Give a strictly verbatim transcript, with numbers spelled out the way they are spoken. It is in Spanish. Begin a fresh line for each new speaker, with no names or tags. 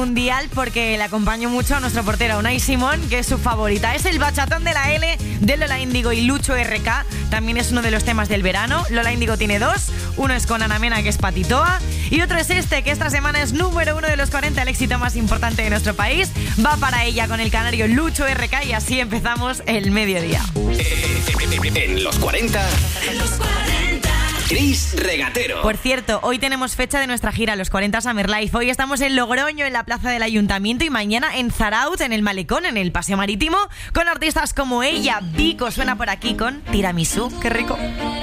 Mundial porque le acompaño mucho a nuestro portero Unai Simón, que es su favorita. Es el bachatón de la L de Lola Índigo y Lucho R K. También es uno de los temas del verano. Lola Índigo tiene dos. Uno es con Ana Mena, que es Patitoa. Y otro es este, que esta semana es número uno de los cuarenta, el éxito más importante de nuestro país. Va para ella con el canario Lucho R K y así empezamos el mediodía.
En los cuarenta... En los cuarenta... Chris Regatero.
Por cierto, hoy tenemos fecha de nuestra gira Los cuarenta Summer Life. Hoy estamos en Logroño, en la plaza del Ayuntamiento, y mañana en Zarautz, en el Malecón, en el Paseo Marítimo, con artistas como ella. Vico suena por aquí con Tiramisú. ¡Qué rico!